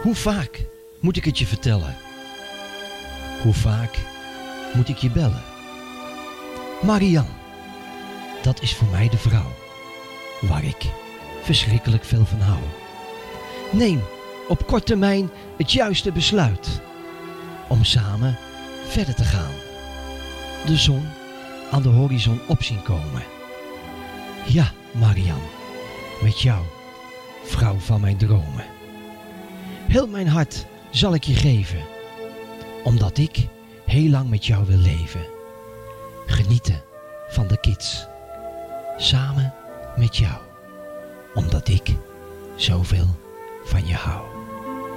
Hoe vaak moet ik het je vertellen? Hoe vaak moet ik je bellen? Marianne, dat is voor mij de vrouw waar ik verschrikkelijk veel van hou. Neem op korte termijn het juiste besluit om samen verder te gaan. De zon aan de horizon op zien komen. Ja, Marianne, met jou, vrouw van mijn dromen. Heel mijn hart zal ik je geven, omdat ik heel lang met jou wil leven. Genieten van de kids, samen met jou, omdat ik zoveel van je hou.